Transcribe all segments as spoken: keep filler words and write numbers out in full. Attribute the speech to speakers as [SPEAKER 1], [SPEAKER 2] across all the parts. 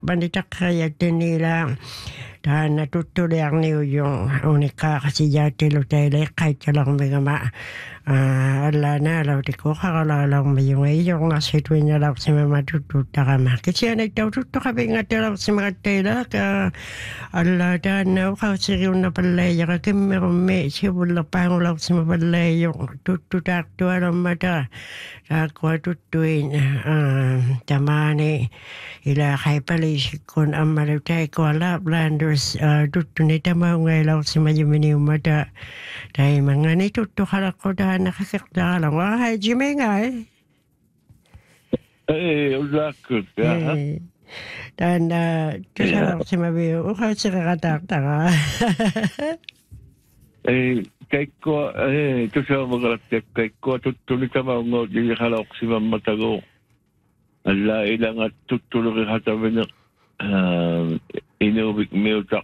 [SPEAKER 1] Panitakayat nila dan natutuliang niyo yung unika kasi yati lo tayo kahit lang mga ma ala na law di ko kakalalang may yung yung nasitwin niya lang si mama tututa ka ma kasi yan nagtaututo ka nga lang si mga tayo ka ala dan na kasi yung napalaya ka kimirumi si wala pang lang si mapalaya yung tututak tuwa ng mata ako tutuin tamani ila kay palisik kon ang malutay ko ala blanders tutunita mga ngayon si mayumini umata dahil mga nituto ka lang ko dahil nakasakta lang ay Jimmy nga eh
[SPEAKER 2] eh ulakot ka ha
[SPEAKER 1] dan kasi lang si mabiyo o kasi kakatakta ka
[SPEAKER 2] eh kay ko eh kasi magalatip kay ko tutunita mga ngayon di halak si mamatago ala ilang at tutulog hatabi na inubik miutak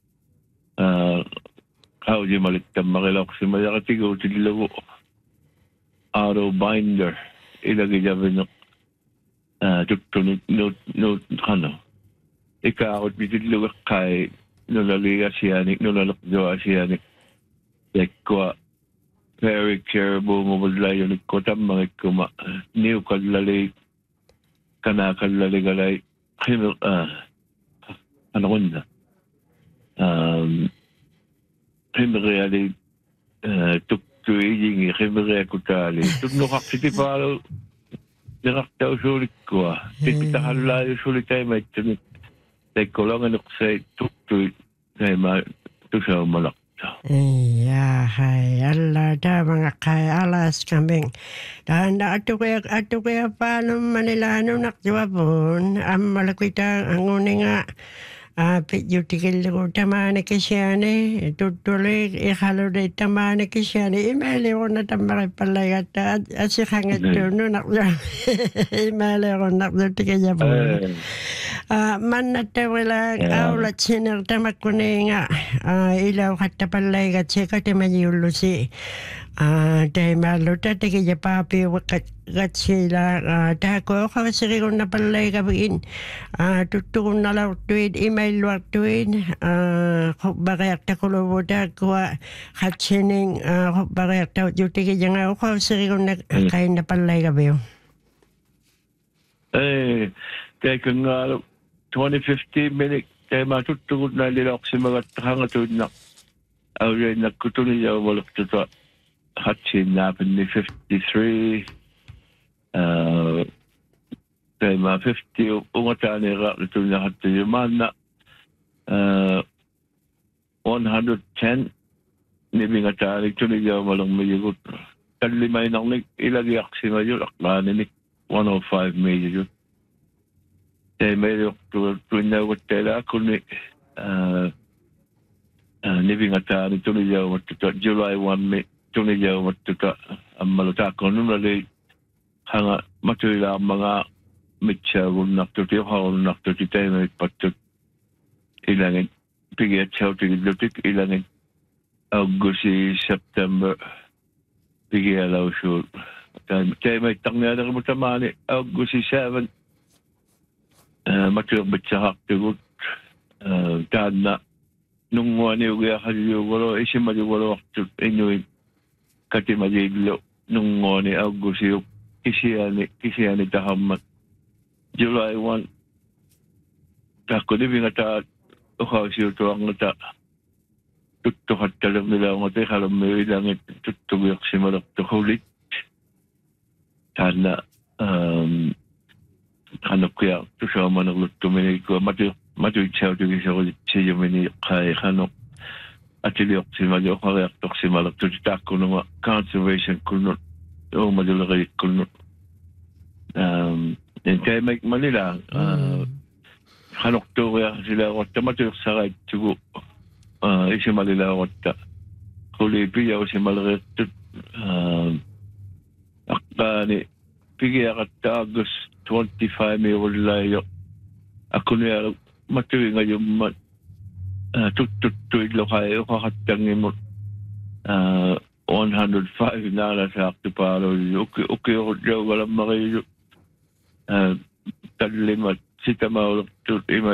[SPEAKER 2] how di malitam makilak si mayakatigaw tilago auto binder ilagay jabi na tutulog no no ano ikaw at bitilog kay nulaliga siyanik nulalakdo siyanik like very careful mo badlayo ni ko tamang kuma niu kadlali kana kalali galay kino ah ano kun na um himre ali tuk tuiging himre kutali tukno kakiti palo direkta usulit ko tipitahan layo sulit ay may tunit tay ko lang ano say tuk tu ay ma tu sa malak
[SPEAKER 1] iya hai alla da mga kay alas kambing dan ato kaya ato kaya paano manilano nakjawabon am malakwita ang uninga ah pityo tigil ko tamane kisyane tutuloy ikalo de tamane kisyane email ko na tamare palay at asikangat no nakja email ko nakja tigil po ah man natawala aulat siner tamakuninga ilaw katta palay kat sekate mayulusi ah dahil maluta tigil papi wakat kat sila dako kasi ko na palay kabin ah tutun na law tuwid email wa tuwid ah bagayak ta kulo boda ko katsining ah bagayak ta juti ke janga ko kasi ko na kay na palay kabin
[SPEAKER 2] eh kay kung twenty fifteen minute kay matutugod na nila si mga hangatod na away na kutuloy yaw walak tuto hatchin napin ni fifty-three uh kay ma fifty umata ni ra ito na hato yung na uh one ten nibi nga tali tuloy yaw walang mayugot kalimay nang ilagyak si mayo aklan ni one oh five mayugot kay mayo tuwin na watela kuni uh nibi nga tali tuloy yaw watito July one tuloy yaw watito ang maluta ko nung nalay hanga matulila mga mitya wong naktuti hawal naktuti tayo may patut ilangin pigit siya tigidlutik ilangin August September pigit alaw siya tayo may tangnya na kamutamani August seven matulabit sa haktigot tahan na nung wani uga kaliyugolo isi maliyugolo waktut inyuin kati maliglo nung wani August yung kisiyani kisiyani tahamat July one tako di bingata ukaw siyo tuwang nata tutukat talang nila ngati kalam may ilangit tutugyak si malak tukulit tana um hanap kaya tusaw managlut tuminig ko matu matu chaw tugi sa kulit siya mini kay hanap atiliok si malak kaya tok si malak tutako ng conservation kunot o madulagay kunot um and kay Mike Manila uh hanok to kaya sila wata matur sa right to uh isi Manila wata kuli piya si malaki um akbani piya ka August twenty-five may wala ako niya matuwi ngayon mat tutut lo kayo kakatang mo one oh five na na sa akto paro okay okay ako daw walang makayo talimat sitä mä ollut ima